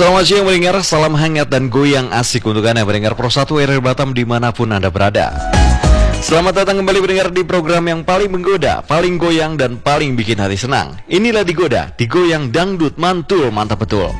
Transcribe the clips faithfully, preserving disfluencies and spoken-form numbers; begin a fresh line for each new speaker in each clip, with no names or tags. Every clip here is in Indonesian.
Selamat siang pendengar, salam hangat dan goyang asik untuk Anda pendengar Pro satu R R Batam dimanapun Anda berada. Selamat datang kembali pendengar di program yang paling menggoda, paling goyang dan paling bikin hati senang. Inilah Digoda, digoyang dangdut mantul, mantap betul.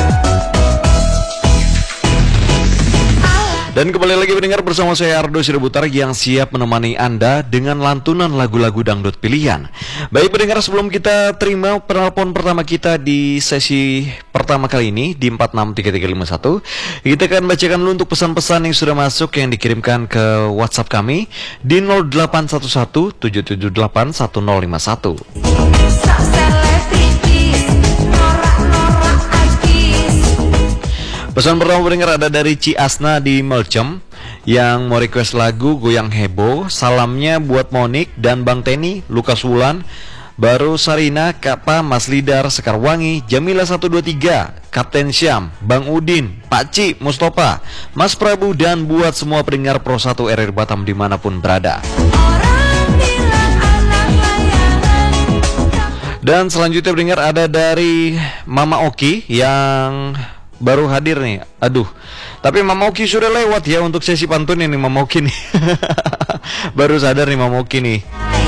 Dan kembali lagi pendengar bersama saya Ardo Sirebutar yang siap menemani Anda dengan lantunan lagu-lagu dangdut pilihan. Baik pendengar, sebelum kita terima penelpon pertama kita di sesi pertama kali ini di empat enam tiga tiga lima satu, kita akan bacakan dulu untuk pesan-pesan yang sudah masuk yang dikirimkan ke WhatsApp kami di nol delapan satu satu tujuh tujuh delapan satu nol lima satu. Pesan pertama pendengar ada dari Ci Asna di Melcem yang mau request lagu Goyang Heboh. Salamnya buat Monik dan Bang Teni, Lukas Wulan, Baru Sarina, Kapa, Mas Lidar, Sekarwangi, Jamila satu dua tiga, Kapten Syam, Bang Udin, Pak Ci, Mustafa, Mas Prabu, dan buat semua pendengar Pro satu R R Batam dimanapun berada. Dan selanjutnya pendengar ada dari Mama Oki yang baru hadir nih. Aduh, tapi Mama Oki sudah lewat ya untuk sesi pantun ini Mama Oki nih. Baru sadar nih Mama Oki nih.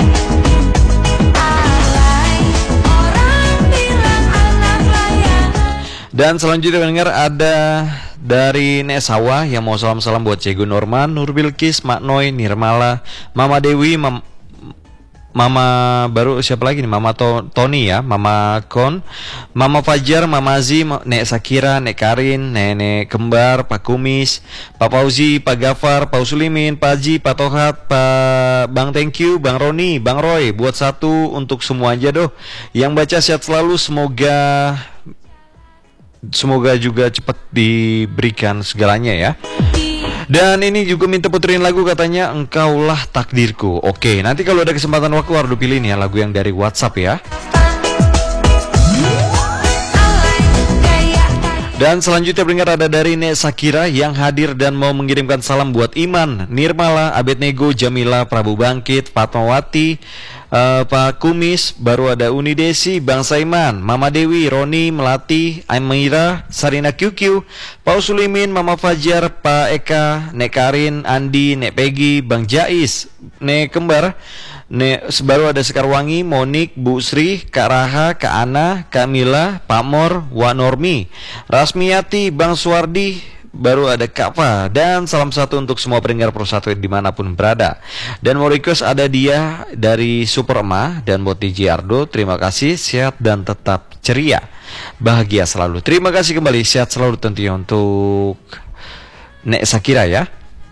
Dan selanjutnya pendengar ada dari Nek Sawah yang mau salam-salam buat Cegu Norman, Nur Bilkis, Mak Noy, Nirmala, Mama Dewi, Mam Mama baru siapa lagi nih? Mama to Tony ya, Mama Kon, Mama Fajar, Mama Zi, Nek Sakira, Nek Karin, Nenek Kembar, Pak Kumis, Pak Fauzi, Pak Gafar, Pak Sulimin, Pak Ji, Pak Tohat, Pak Bang Thank you, Bang Roni, Bang Roy. Buat satu untuk semua aja doh. Yang baca sehat selalu, semoga semoga juga cepat diberikan segalanya ya. Dan ini juga minta puterin lagu katanya Engkaulah Takdirku. Oke, nanti kalau ada kesempatan waktu Ardo pilih nih ya lagu yang dari WhatsApp ya. Dan selanjutnya pendengar ada dari Nek Sakira yang hadir dan mau mengirimkan salam buat Iman, Nirmala, Abednego, Jamila, Prabu Bangkit, Fatmawati, uh, Pak Kumis, baru ada Uni Desi, Bang Saiman, Mama Dewi, Roni, Melati, Amira, Sarina Q Q, Pak Sulimin, Mama Fajar, Pak Eka, Nek Karin, Andi, Nek Peggy, Bang Jais, Nek Kembar, Nek baru ada Sekarwangi, Monik, Bu Sri, Kak Raha, Kak Ana, Kak Mila, Pak Mor, Wa Normi, Rasmiati, Bang Suwardi, baru ada Kak Fa. Dan salam satu untuk semua pendengar Pro satu dimanapun berada. Dan mau request ada dia dari Super Ema dan buat D J Ardo. Terima kasih, sehat dan tetap ceria, bahagia selalu. Terima kasih kembali, sehat selalu tentunya untuk Nek Sakira ya.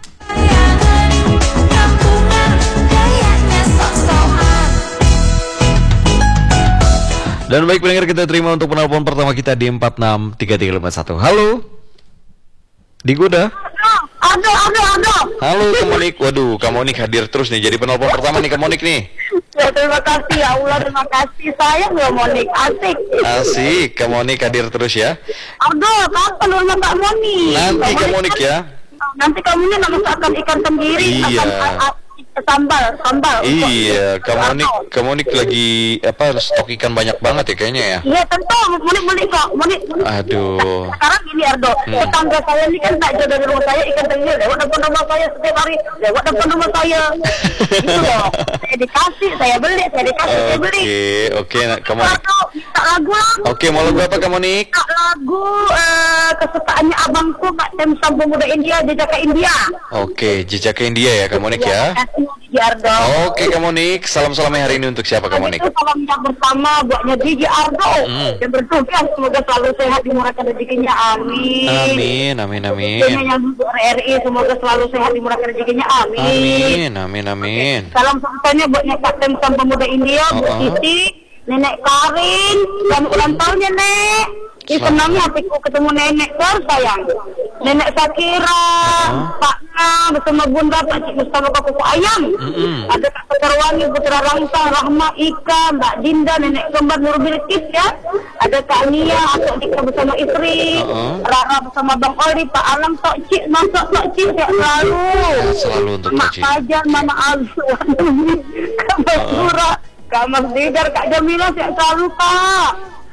Dan baik pendengar, kita terima untuk penelpon pertama kita di empat enam tiga tiga lima satu. Halo Digoda.
Aduh, aduh, aduh.
Halo Kamonik. Waduh, Kamonik hadir terus nih jadi penelpon pertama nih Kamonik nih.
Ya terima kasih ya Allah, terima kasih. Sayang ya Monik, asik.
Asik, Kamonik hadir terus ya.
Aduh, kapan lu sama Kak Monik?
Nanti Kamonik ya.
Nanti kamu ini masakan ikan tenggiri,
iya.
akan sambal, sambal.
Iya, Kamonik, Kamonik lagi apa stok ikan banyak banget ya kayaknya ya.
Iya tentu, Monik beli kok, Monik.
Aduh.
Sekarang gini Ardo, hmm. tetangga saya ini kan tak jauh dari rumah saya, ikan tenggiri lewat depan rumah saya setiap hari, lewat depan rumah saya. Gitu loh. Saya dikasih, saya beli, saya dikasih, saya beli.
Oke, oke, Kamonik.
Minta lagu lah.
Oke, mau lagu apa Kamonik?
Minta lagu uh, kesukaannya abangku Kak Temsam Pemuda India, Jejaka India.
Oke, Jejaka India ya Kamonik ya.
Ardo.
Oke Kamonik, salam-salamnya hari ini untuk siapa Kamonik?
Itu salam yang bersama buatnya D J Ardo. Hmm. Yang bertugas semoga selalu sehat dimurahkan rezekinya. Amin.
Amin, amin, amin.
Yang R R I semoga selalu sehat dimurahkan rezekinya. Amin.
Amin, amin, amin.
Salam satunya buatnya Kapten Sam Pemuda India, Bu
uh-uh.
Siti, Nenek Karin, dan ulang tahunnya Nek. Ini senangnya hatiku ketemu nenek kan sayang. Nenek Sakira, uh-huh. Pak Na bersama Bunda, Pak Cik Mustafa, Pak Kuku Ayam. Mm-hmm. Ada Kak Sekarwangi, Putra Rangsang, Rahma Ika, Mbak Dinda, Nenek Kembar Nur Bilkis ya. Ada Kak Nia, Atok Dika bersama istri, uh-huh. Rara bersama Bang Oli, Pak Alam, Tok Cik, Masuk Tok Cik, sehat selalu.
Sehat selalu untuk Tok Cik.
Mak Fajar, Mama Azwan, Kak Basura, Kak Mas Lidar, Kak Jamila, sehat selalu Kak.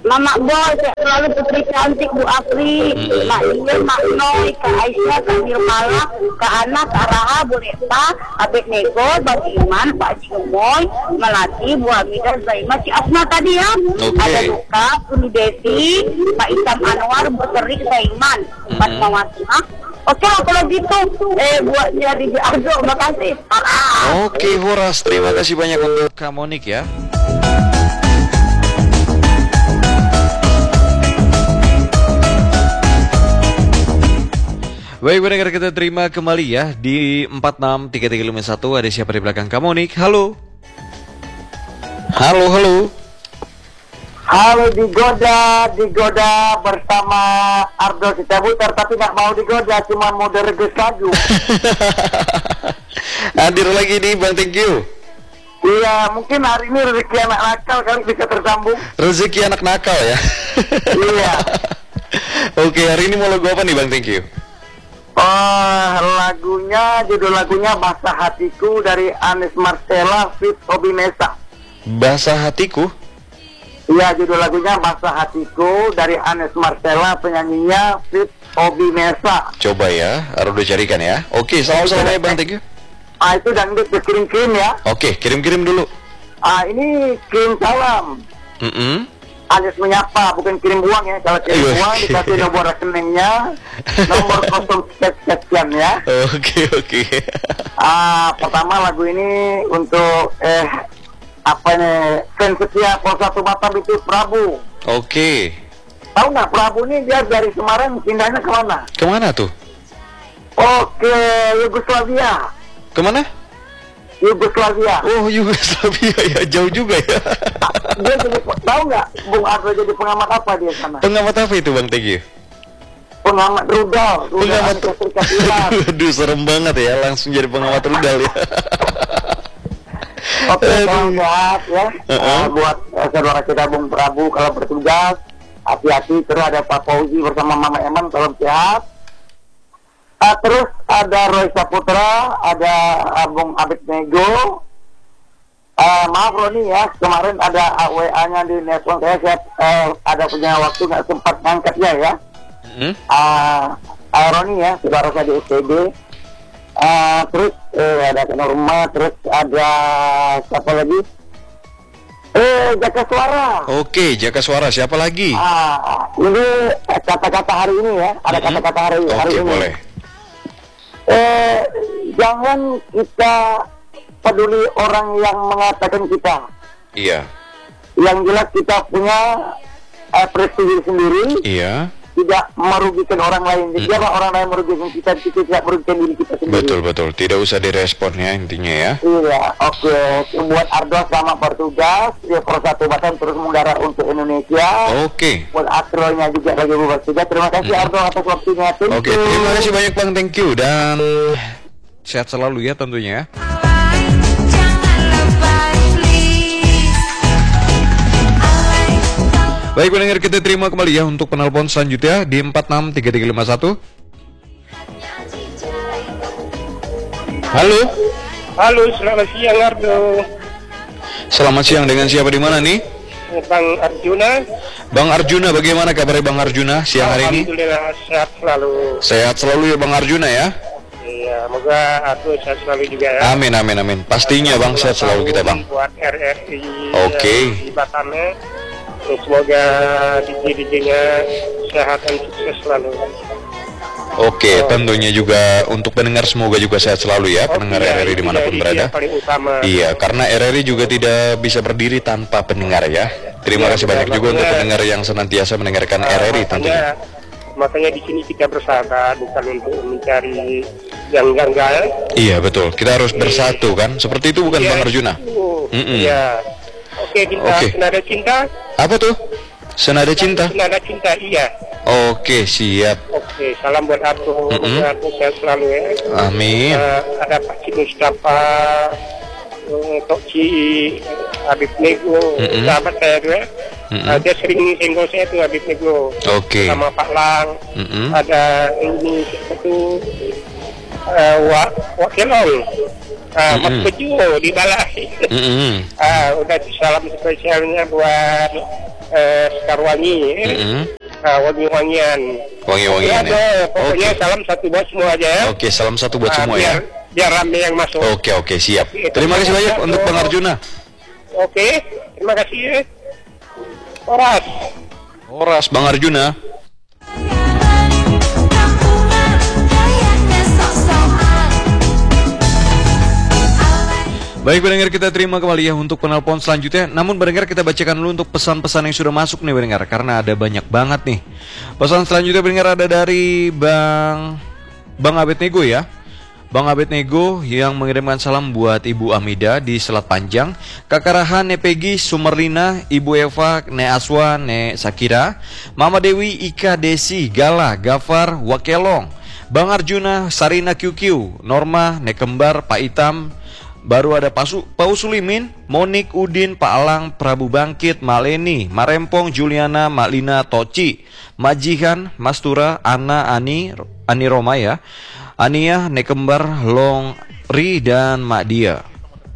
Mama Boy, sehat selalu Putri Cantik, Bu Afri,
Mm-mm.
Mak Iya, Mak Noi, Kak Aisyah, Kak Nirmala, Kak Ana, Kak Raha, Bu Reta, Abed Nego, Bang Iman, Pak Cimoy, Melati, Bu Hamidah, Zaima, Cik Asma tadi ya.
Oke.
Ada Luka, Budi Desi, Pak Isam Anwar, Bu Terik, Zaiman, Pak
Mm-mm.
Mawasina. Oke lah kalau gitu, eh buat jadi Ardo, makasih. Ah.
Oke, Horas, terima kasih banyak untuk Kak Monik ya. Baik, pendengar, kita terima kembali ya di empat enam tiga tiga lima satu. Ada siapa di belakang Kak Monik? Halo. Halo, halo.
Halo, digoda, digoda bersama Ardo Citabutar, tapi nggak mau digoda, cuma mau direges lagu.
Hadir lagi nih Bang, thank you.
Iya, mungkin hari ini rezeki anak nakal kali bisa tersambung.
Rezeki anak nakal ya.
Iya.
Oke, hari ini mau lagu apa nih Bang, thank you.
Oh, lagunya, judul lagunya Basah Hatiku dari Anis Marcella feat Obi Mesa.
Basah Hatiku.
Iya, judul lagunya Basah Hatiku dari Anis Marcella, penyanyinya feat Obi Mesa.
Coba ya, Ardo carikan ya. Oke, salam-salam ya Bang, thank you.
Ah, itu dangdut dikirim-kirim ya.
Oke, kirim-kirim dulu.
Ah, ini kirim salam.
Mm-mm.
Alias menyapa, bukan kirim uang ya. Kalau kirim
Iya.
uang dikasih nomor rekeningnya, nomor kosong sekian ya.
Oke, oke.
Ah, pertama lagu ini untuk eh apa nih, fans setia Pol satu Batam itu Prabu.
Oke.
Tahu nggak Prabu ini dia dari Semarang pindahnya ke mana?
Kemana tuh?
Oke, Yugoslavia.
Kemana?
Yugoslavia.
Oh, Yugoslavia ya, jauh juga ya.
Dia jadi, tahu nggak Bung Ardo jadi pengamat apa dia sana?
Pengamat apa itu Bang, thank you?
Pengamat rudal, rudal
Pengamat.
Amerika Serikat Iran.
Aduh, serem banget ya, langsung jadi pengamat rudal ya.
Oke, salam sehat ya.
Uh-uh.
Uh, buat uh, saudara kita Bung Prabu kalau bertugas, hati-hati. Terus ada Pak Fauzi bersama Mama Eman, salam sehat. Uh, terus ada Roy Saputra, ada uh, Bung Abed Nego. Uh, maaf Roni ya, kemarin ada uh, W A-nya di nelpon saya, saya uh, ada punya waktu nggak sempat ngangkatnya ya.
Hmm?
Uh, uh, Roni ya, saudara saya di S T B. Uh, terus eh, ada Norma, terus ada siapa lagi? Eh, Jaka Suara.
Oke, Jaka Suara, siapa lagi?
Ah, ini eh, kata-kata hari ini ya, ada
Mm-mm.
kata-kata hari, hari
Oke,
ini.
boleh.
Eh, jangan kita peduli orang yang mengatakan kita.
Iya.
Yang jelas kita punya eh, prestasi sendiri.
Iya.
Tidak merugikan orang lain. Jadi
Mm.
apa orang lain merugikan kita, kita tidak merugikan diri kita sendiri.
Betul, betul. Tidak usah direspon ya intinya ya.
Iya, oke. Buat Ardo selamat bertugas. Dia Pro satu Batam terus menggarap untuk Indonesia.
Oke.
Buat Astronya juga lagi bertugas. Terima kasih
Mm.
Ardo atas waktunya. Thank
Oke,
you.
terima kasih banyak Bang, thank you. Dan sehat selalu ya tentunya. Baik, pendengar, kita terima kembali ya untuk penelpon selanjutnya di empat enam tiga tiga lima satu. Halo.
Halo, selamat siang Ardo.
Selamat siang, dengan siapa di mana nih?
Bang Arjuna.
Bang Arjuna, bagaimana kabarnya Bang Arjuna siang hari ini?
Alhamdulillah sehat selalu.
Sehat selalu ya Bang Arjuna ya.
Iya, moga Ardo sehat selalu juga ya.
Amin, amin, amin. Pastinya Bang, sehat selalu kita Bang.
Buat R R I
Oke.
di Batamnya. Semoga D J D J-nya sehat dan sukses selalu.
Oke, tentunya juga untuk pendengar semoga juga sehat selalu ya, pendengar
Oke,
R R I
itu
dimanapun
ya, itu
berada.
yang paling utama.
Iya, karena R R I juga tidak bisa berdiri tanpa pendengar ya. Terima
Iya,
kasih banyak
benar,
juga untuk
makanya-
pendengar yang senantiasa mendengarkan
Nah,
R R I
makanya,
tentunya.
makanya di sini kita bersahabat, bukan untuk mencari yang enggak-enggak.
Iya betul, kita harus bersatu kan. Seperti itu bukan
Iya,
Bang Arjuna?
itu.
Mm-mm.
Iya. Oke, kita
Oke.
senada cinta.
Apa tuh? Senada cinta?
Senada cinta, iya.
Oke, siap.
Oke, salam buat Ardo.
Mm-mm.
Semoga Ardo sehat selalu ya.
Amin.
Eh, ada Pak Cik Mustafa, eh, Tok Ci, Habib Nego,
Mm-mm.
sahabat saya tu ya.
Mm-mm.
Eh, dia sering senggol saya tu Habib Nego.
Oke.
Sama Pak Lang.
Mm-mm.
Ada ini siapa tu? Uh, Wak Wak Kelong. Ah, Mas
Mm-mm.
Bejo di Balai.
Mm-mm.
Ah, udah salam spesialnya buat eh, Sekarwangi,
Mm-mm.
uh, wangi-wangian.
Wangi-wangian
Ya,
ya.
ada, pokoknya
Oke.
salam satu buat semua aja ya.
Oke, salam satu buat
Ah,
semua
biar,
ya.
biar rame yang masuk.
Oke, oke, siap.
Oke,
Terima kasih banyak
terima
untuk
kasih.
Bang Arjuna.
Oke, terima kasih. Horas.
Horas Bang Arjuna. Baik pendengar, kita terima kembali ya untuk penelpon selanjutnya. Namun pendengar, kita bacakan dulu untuk pesan-pesan yang sudah masuk nih pendengar, karena ada banyak banget nih. Pesan selanjutnya pendengar ada dari Bang Bang Abednego ya. Bang Abednego yang mengirimkan salam buat Ibu Amida di Selat Panjang, Kakak Rahan, Ne Peggy, Sumerlina, Ibu Eva, Ne Aswa, Ne Sakira, Mama Dewi, Ika, Desi, Gala, Gafar, Wakelong, Bang Arjuna, Sarina Q Q, Norma, Ne Kembar, Pak Itam, baru ada Pak, Su- Pak Usulimin, Monik, Udin, Pak Alang, Prabu Bangkit, Maleni, Marempong, Juliana, Malina, Toci, Majihan, Mastura, Ana, Ani, Ani Roma ya, Ania, Nekembar, Long, Ri, dan Mak Dia.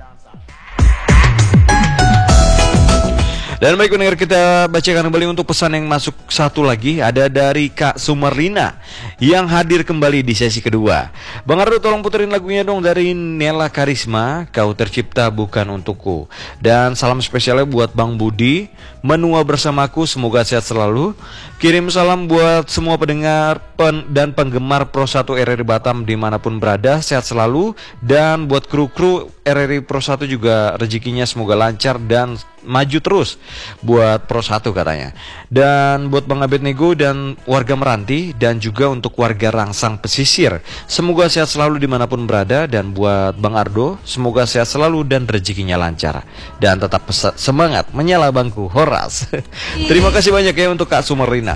Dan baik pendengar, kita bacakan kembali untuk pesan yang masuk satu lagi. Ada dari Kak Sumerlina yang hadir kembali di sesi kedua. Bang Ardo, tolong puterin lagunya dong dari Nela Karisma, Kau Tercipta Bukan Untukku. Dan salam spesialnya buat Bang Budi, Menua Bersamaku, semoga sehat selalu. Kirim salam buat semua pendengar pen dan penggemar Pro satu R R I Batam dimanapun berada, sehat selalu. Dan buat kru-kru R R I Pro satu juga rezekinya semoga lancar dan maju terus buat Pro satu katanya. Dan buat Bang Abednego dan warga Meranti, dan juga untuk warga Rangsang Pesisir, semoga sehat selalu dimanapun berada. Dan buat Bang Ardo, semoga sehat selalu dan rezekinya lancar. Dan tetap semangat menyala bangku, horas. Terima kasih banyak ya untuk Kak Sumerlina.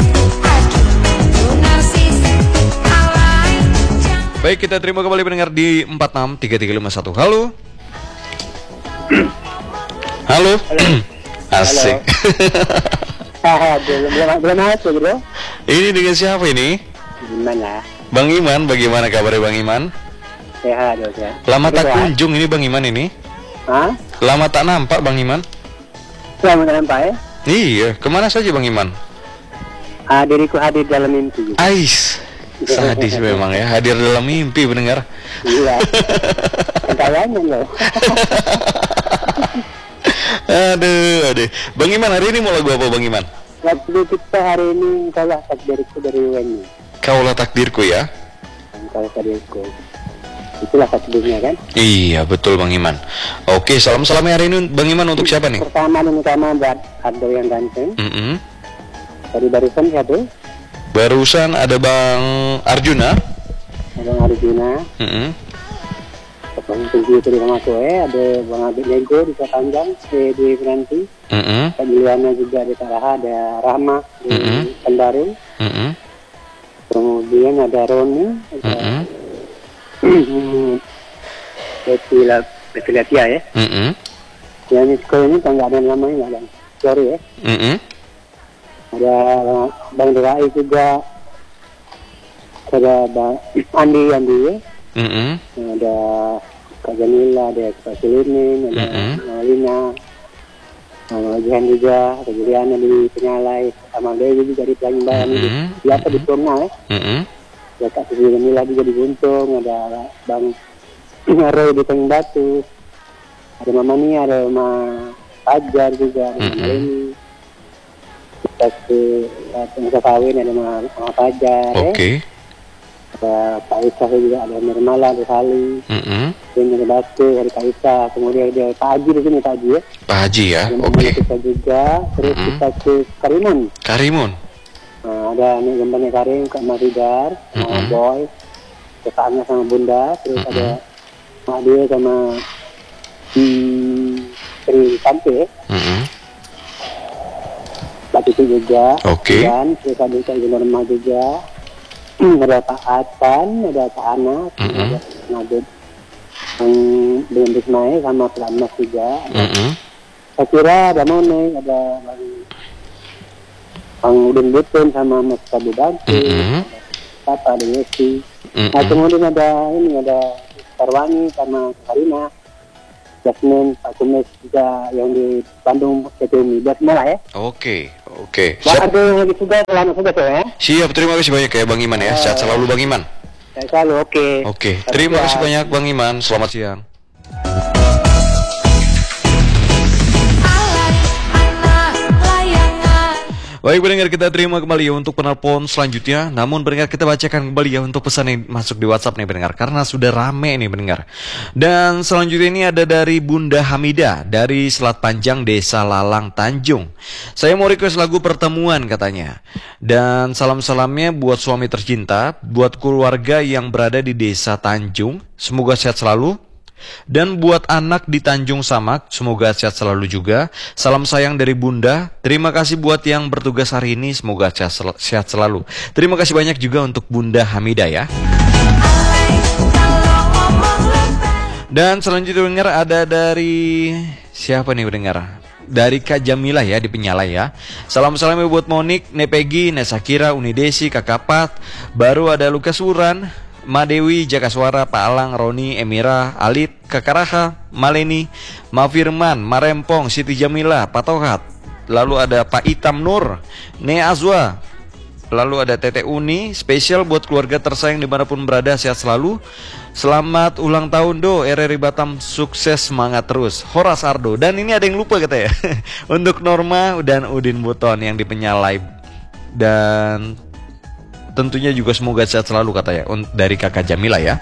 Baik, kita terima kembali pendengar di empat enam tiga tiga lima satu. Halo. Halo. Asik.
Ah, belum belum belum masuk bro.
Ini dengan siapa ini?
Gimana?
Bang Iman, bagaimana kabarnya Bang Iman?
Sehat dong ya.
Lama tak kunjung ini Bang Iman ini.
Hah?
Lama tak nampak Bang Iman.
Selamat nampak ya.
Iya, kemana saja Bang Iman?
Ah, diriku hadir dalam mimpi.
Ais, sadis memang ya, hadir dalam mimpi pendengar.
Iya. Kayaknya loh.
Aduh, aduh. Bang Iman, hari ini mau lagu apa Bang Iman?
Lagu kita hari ini kalau takdirku dari Weni.
Kaulah takdirku ya.
Kalau takdirku. Itulah takdirnya kan.
Iya, betul Bang Iman. Oke, salam-salamnya hari ini Bang Iman untuk siapa nih?
Pertama dan utama buat Ardo yang ganteng.
Mm-mm.
Dari barusan siapa?
Barusan ada Bang Arjuna.
Ada Arjuna.
Mm-mm.
Bang Tunggu itu di rumah gue. Ada Bang Abednego di Panjang. Di Nanti.
Mm-mm.
Kak Juliana juga di Taraha. Ada Rahma di
Mm-mm.
Kendari.
Mm-mm.
Kemudian ada Roni. Ada
Mm-mm.
Betty lah, Betty Latia ya.
Mm-mm.
Yang ini sekolah ini kalau nggak ada namanya nggak ada. Sorry ya.
Mm-mm.
Ada Bang Derai juga. Ada Bang Andi Andi ya.
Mm-mm.
Ada Kak Jamila, ada Kak Sulimin, ada
Mm-mm.
Malina, sama Jihan juga, Kak Juliana di Penyalai, sama Dewi juga di Pelangi Bayan ini.
Mm-mm.
Biasa di Purnal ya.
Mm-mm.
Ada Kak Jamila juga di Buntung, ada Bang Roy di Tanjung Batu, ada Mama Nia, ada Mama Fajar juga, ada Mama
Mm-mm.
Leni. Kita ke Tengah Kawin, ada Mama Mama Fajar ya.
Oke.
Ada Kak Isa juga, ada Nirmala, ada Sali.
Mm-mm.
Kemudian ada Bastu, ada Kak Isa, kemudian ada Pak Haji di sini, Pak Haji ya.
Pak Haji ya.
Ada
Oke.
kita juga, terus
Mm-mm.
kita ke Karimun.
Karimun.
Nah, ada nih gambarnya Karim, Kak Maridar, sama
Mm-mm.
Boy, kakaknya sama Bunda, terus
Mm-mm.
ada Mak dia sama hmm, Sri Sampai,
Mm-mm.
Pak Cici juga.
Oke.
Dan terus ada Kak Norma juga. Ada Pak Atan, ada Kak Ana,
Mm-mm.
ada Nadib, yang dengan Bismai sama Pelamas juga.
Mm-mm.
Saya kira ada Mone, ada Bang Bang Udin Butun sama Mas Prabu Bangkit,
Mm-mm.
Papa, ada Yesi. Nah
Mm-mm.
kemudian ada ini ada Sarwangi sama Karina.
Jasmine, Pak Kumis juga yang di Bandung, P T U M I. Buat semua lah ya.
Oke, oke.
Buat
Siap.
ada yang lagi juga, selamat juga tuh ya.
Siap, terima kasih banyak ya Bang Iman ya. Sehat selalu Bang Iman.
Saya selalu oke.
Oke, terima kasih banyak Bang Iman. Selamat siang. Baik pendengar, kita terima kembali ya untuk penelpon selanjutnya. Namun pendengar, kita bacakan kembali ya untuk pesan yang masuk di WhatsApp nih pendengar, karena sudah rame nih pendengar. Dan selanjutnya ini ada dari Bunda Hamidah dari Selat Panjang, Desa Lalang Tanjung. Saya mau request lagu Pertemuan katanya. Dan salam-salamnya buat suami tercinta, buat keluarga yang berada di Desa Tanjung, semoga sehat selalu. Dan buat anak di Tanjung Samak, semoga sehat selalu juga. Salam sayang dari Bunda. Terima kasih buat yang bertugas hari ini, semoga sehat, sel- sehat selalu. Terima kasih banyak juga untuk Bunda Hamidah ya. Dan selanjutnya dengar ada dari siapa nih pendengar? Dari Kak Jamila ya di Penyalai ya. Salam-salamnya buat Monik, Nepegi, Nesakira, Unidesi, Kakapat. Baru ada Lukas Wuran, Madewi, Jakaswara, Pak Alang, Roni, Emira, Alit, Kakaraha, Maleni, Mafirman, Marempong, Siti Jamila, Pak Tohat. Lalu ada Pak Itam Nur, Ne Azwa. Lalu ada Tete Uni, spesial buat keluarga tersayang dimanapun berada, sehat selalu. Selamat ulang tahun Do, R R I Batam, sukses, semangat terus. Horas Ardo. Dan ini ada yang lupa katanya untuk Norma dan Udin Buton yang di Penyalai. Dan tentunya juga semoga sehat selalu katanya dari Kakak Jamila ya.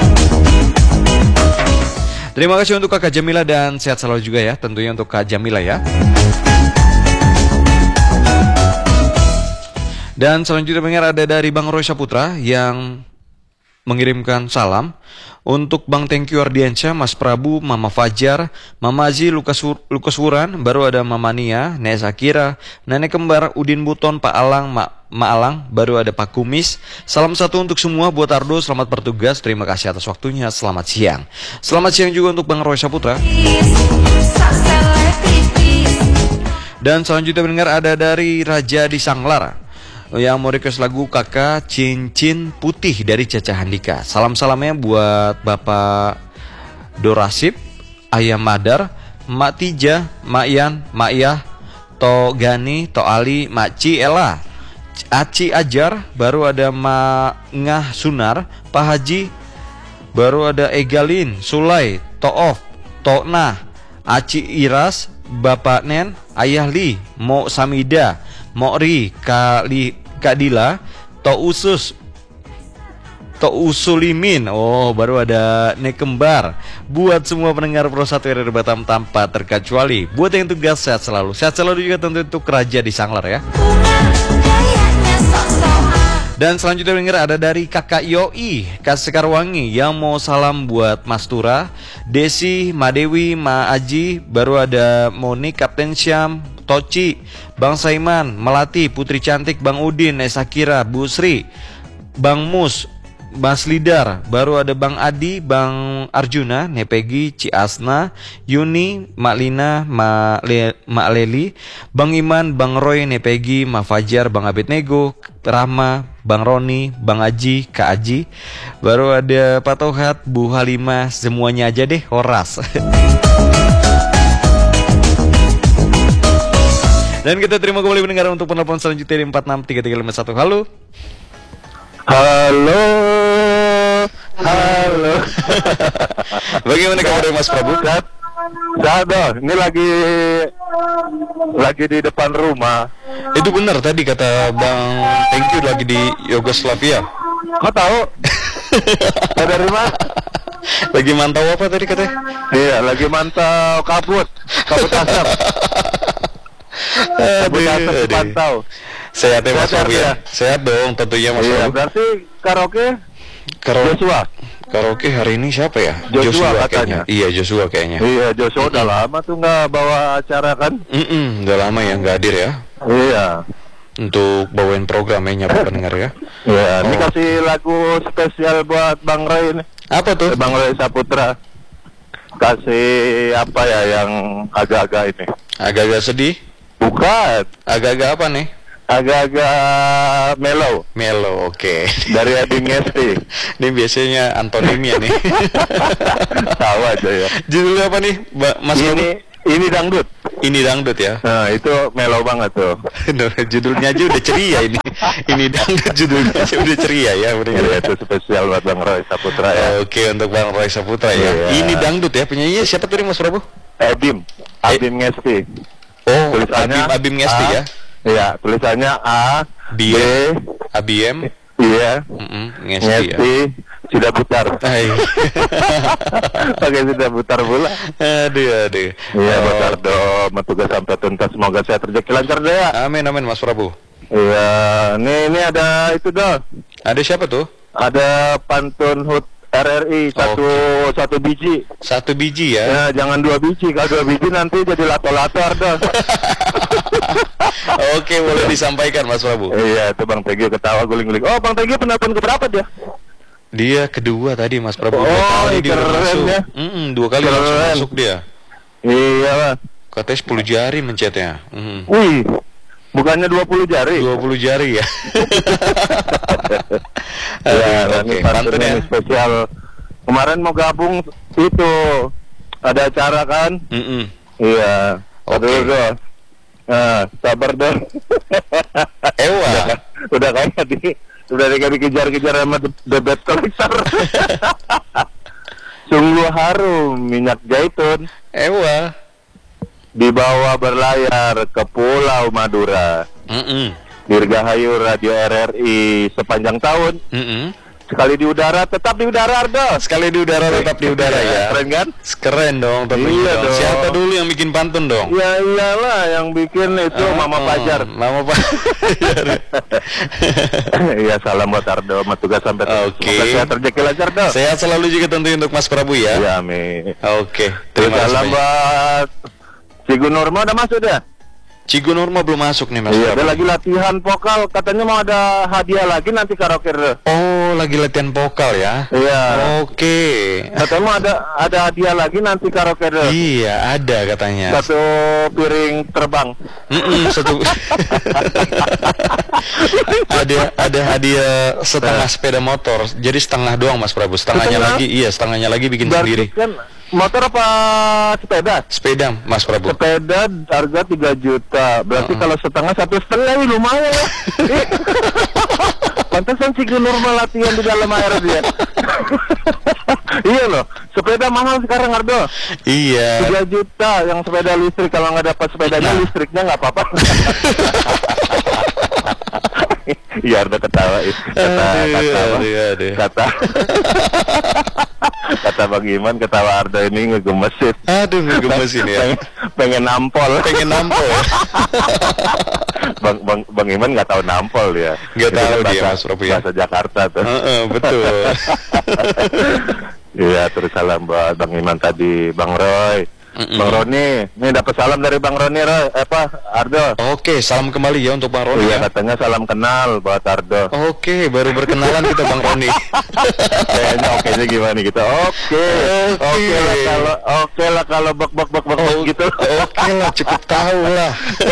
Terima kasih untuk Kakak Jamila dan sehat selalu juga ya, tentunya untuk Kak Jamila ya. Dan selanjutnya pendengar ada dari Bang Roy Saputra yang mengirimkan salam untuk Bang Tengku Ardiansyah, Mas Prabu, Mama Fajar, Mama Azi, Lukas, Lukas Wuran, baru ada Mama Nia, Nek Sakira, Nenek Kembar, Udin Buton, Pak Alang, Mak, Mak Alang, baru ada Pak Kumis. Salam satu untuk semua buat Ardo, selamat bertugas, terima kasih atas waktunya, selamat siang. Selamat siang juga untuk Bang Roy Saputra. Dan selanjutnya pendengar ada dari Raja di Sanglar yang mau request lagu Kakak Cincin Putih dari Caca Handika. Salam-salamnya buat Bapak Dorasip, Ayah Madar, Mak Tija, Mak Yan, Mak Yah, To Gani, To Ali, Mak Ci Ella, Aci Ajar, baru ada Mak Ngah Sunar, Pak Haji, baru ada Egalin, Sulai, Toof, To Nah, Aci Iras, Bapak Nen, Ayah Li, Mo Samida, Mokri, Kali, Kak Dila, To Usus, To Usulimin. Oh, baru ada Nek Kembar. Buat semua pendengar Pro satu R R I Batam tanpa terkecuali. Buat yang tugas sehat selalu. Sehat selalu juga tentu untuk Raja di Sanglar ya. Dan selanjutnya pendengar ada dari Kakak Yoi, Kak Sekarwangi yang mau salam buat Mas Tura, Desi, Madewi, Ma Aji, baru ada Monik, Kapten Syam, Toci, Bang Saiman, Melati, Putri Cantik, Bang Udin, Esakira, Bu Sri, Bang Mus, Mas Lidar, baru ada Bang Adi, Bang Arjuna, Nepegi, Ci Asna, Yuni, Mak Lina, Mak, Le, Mak Leli, Bang Iman, Bang Roy, Nepegi, Mak Fajar, Bang Abednego, Rahma, Bang Roni, Bang Aji, Kak Aji, baru ada Pak Tohat, Bu Halimah, semuanya aja deh, horas. Dan kita terima kembali pendengar untuk penelpon selanjutnya di empat enam tiga tiga lima satu. Halo.
Halo,
Halo. Bagaimana kabar Mas Prabu?
Sehat, sehat dong. Ini lagi lagi di depan rumah.
Itu benar tadi kata Bang Thank you lagi di Yugoslavia.
Kau tahu? Kau dari mana?
Lagi mantau apa tadi katanya?
Iya, lagi mantau kabut, kabut asap. Kabut asap dipantau.
Sehat ya Mas
Sehat,
Prabu ya?
ya?
Sehat dong tentunya Mas
Iya,
Prabu.
berarti karaoke
Karo-
Joshua.
Karaoke hari ini siapa ya?
Joshua katanya.
kayaknya. Iya Joshua kayaknya.
Iya, Joshua udah lama tuh nggak bawa acara kan?
Mm-mm, udah lama ya nggak hadir ya
Iya.
untuk bawain programnya nyapa pendengar ya.
Iya, ini
Oh.
kasih lagu spesial buat Bang Roy ini.
Apa tuh?
Eh, Bang Roy Saputra. Kasih apa ya yang agak-agak ini?
Agak-agak sedih.
Bukan.
Agak-agak apa nih?
agak-agak mellow.
Melo, oke.
Dari Adi Ngesti.
Ini biasanya antonimnya nih.
Tahu aja ya.
Judulnya apa nih, Mbak Mas Prabu?
Ini ini dangdut.
Ini dangdut ya.
Nah, itu mellow banget tuh.
Judulnya aja udah ceria ini. Ini dangdut judulnya aja udah ceria ya.
Iya, itu spesial buat Bang Roy Saputra ya.
Oke, untuk Bang Roy Saputra ya.
Iya.
Ini dangdut ya, penyanyinya siapa tadi Mas Prabu?
Adim, Adim Ngesti.
Oh,
Tulisannya
Abim, Abim Ngesti
A,
ya.
Iya, tulisannya A, B,
B, Abiem,
iya,
mm-mm, Ngesti ya.
Ngesti, sudah putar.
Hai.
Pakai sudah putar pula.
Aduh, aduh.
Iya,
Oh,
Bang Ardo, tugas sampai tuntas. Semoga saya rezeki lancar deh ya.
Amin, amin Mas Prabu.
Iya, ini ini ada itu dah.
Ada siapa tuh?
Ada pantun H U T R R I satu satu biji.
Satu biji ya.
Ya, jangan dua biji. Kalau dua biji nanti jadi lato-lato Ardo.
Oke, boleh disampaikan Mas Prabu.
Iya, itu Bang Tegi ketawa guling-guling. Oh, Bang Tegi penonton keberapa dia?
Dia kedua tadi Mas Prabu.
Oh,
Dua kali dia
keren
masuk.
ya.
Mm-mm, dua kali
Keren.
langsung masuk dia.
Iya, Bang.
Katanya sepuluh jari mencetnya. Mm.
Wih, bukannya dua puluh jari.
dua puluh jari ya.
Ya,
Oke,
ini pantun
pantun ya.
ini spesial. Kemarin mau gabung itu ada acara kan?
Mm-mm.
Iya.
Oke.
Aduh, aduh. Nah, sabar dong.
Ewa.
udah, udah kayak di udah kayak dikejar-kejar sama the, the bad collector. Sungguh harum minyak zaitun
Ewa.
dibawa berlayar ke Pulau Madura.
Mm-mm.
Dirgahayu Radio R R I sepanjang tahun.
Mm-mm.
Sekali di udara, tetap di udara, Ardo.
Sekali di udara tetap di udara ya.
Keren kan?
Keren dong tentunya
Iya
dong.
dong.
Siapa dulu yang bikin pantun dong?
Ya iyalah yang bikin itu
Ah,
Mama Fajar.
Mama Fajar.
Iya, salam buat Ardo, sama tugas sampai
Oke.
Semoga sehat rezeki lancar, Ardo.
Sehat selalu juga tentunya untuk Mas Prabu ya.
Iya, amin.
Oke.
Terus
Terima kasih
salam
banyak.
buat Cigu Norma udah masuk dah.
Cigu Norma belum masuk nih Mas
Iya, dia
Prabu.
lagi latihan vokal, katanya mau ada hadiah lagi nanti karaoke.
Oh, lagi latihan vokal ya.
Iya.
Oke.
Katanya mau ada ada hadiah lagi nanti karaoke.
Iya, ada katanya.
Satu piring terbang.
Mm-mm, satu. ada ada hadiah setengah sepeda motor. Jadi setengah doang Mas Prabu. Setengahnya
Setengah?
lagi, iya setengahnya lagi bikin
Berarti
sendiri.
kan motor apa sepeda?
Sepeda Mas Prabu.
Sepeda harga tiga juta. Berarti
Uh-uh.
kalau setengah satu setengah wih, lumayan ya. Pantesan si normal latihan di dalam air dia. Iya loh, sepeda mahal sekarang Ardo.
Iya.
tiga juta yang sepeda listrik, kalau nggak dapat sepedanya
Nah.
listriknya nggak apa-apa. Iya Ardo ketawa itu. Kata
Aduh,
kata apa?
aduh, aduh.
Kata kata Bang Iman ketawa Ardo ini ngegemesin.
Aduh, ngegemesin ya.
Pengen, pengen nampol.
Pengen nampol.
Bang Bang Bang Iman nggak tahu nampol ya.
Nggak
Itu
tahu
kan
dia,
bahasa-
Mas Robi, ya.
Bahasa Jakarta tuh.
Heeh, betul.
Iya, terus salam buat Bang Iman tadi, Bang Roy.
Mm-mm.
Bang Roni, ini dapat salam dari Bang Roni, Roy. Eh, apa, Ardo?
Oke, salam kembali ya untuk Bang Roni
Iya,
ya.
katanya salam kenal buat Ardo.
Oke, baru berkenalan kita Bang Roni.
Kayaknya oke nya gimana gitu. Oke.
Oke.
Oke lah kalau oke lah kalau bek bek bek bek bek
Oh,
gitu.
Oke lah, cukup tahu lah.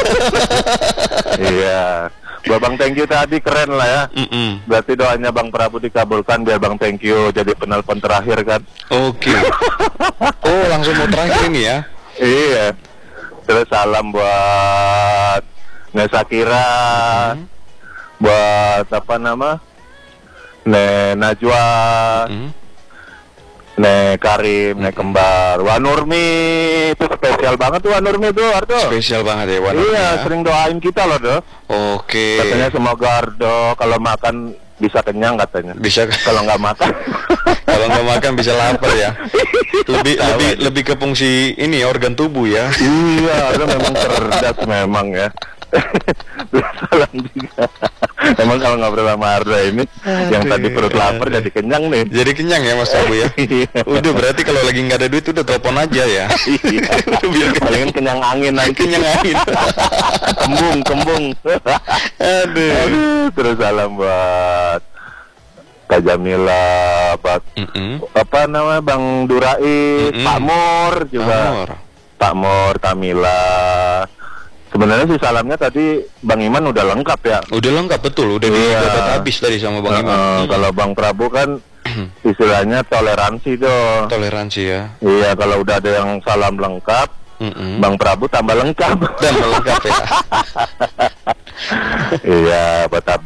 Iya. Buat Bang Thank You tadi keren lah ya.
Mm-mm.
Berarti doanya Bang Prabu dikabulkan biar Bang Thank You jadi penelpon terakhir kan.
Oke. Oh, langsung mau terakhir ini ya.
Iya. Terus salam buat Nesakira,
Hmm.
buat apa nama? Ne Najwa,
Mm.
Ne Karim, Ne Kembar, Wanurmi itu spesial banget tuh Wanurmi tuh Ardo.
Spesial banget ya Wan.
Iya,
ya.
sering doain kita loh, Do.
Oke.
Katanya semoga Ardo kalau makan bisa kenyang katanya.
Bisa
Kalau nggak makan,
kalau nggak makan bisa lapar ya. Lebih
Tahu
lebih
aja.
lebih ke fungsi ini organ tubuh ya.
iya, Ardo memang cerdas memang ya. Salam juga. Emang kalau ngobrol sama Ardo ini, yang tadi perut lapar jadi kenyang nih.
Jadi kenyang ya Mas Prabu ya.
Iya.
Udah berarti kalau lagi nggak ada duit udah telepon aja ya.
Iya.
Biar
Palingan kenyang angin nanti.
kenyang angin.
kembung, kembung.
Aduh.
Aduh, terus salam buat Kak Jamila, buat
Mm-mm.
apa namanya Bang Durais,
Mm-mm.
Pak Mur juga.
Amor.
Pak Mur, Kamila. sebenarnya sih salamnya tadi Bang Iman udah lengkap ya.
Udah lengkap betul, udah
Iya.
didapat habis tadi sama Bang
Eh,
Iman.
eh,
Hmm.
Kalau Bang Prabu kan istilahnya toleransi tuh.
Toleransi ya.
Iya, kalau udah ada yang salam lengkap,
Mm-mm.
Bang Prabu tambah lengkap.
Dan lengkap ya.
Iya, tetap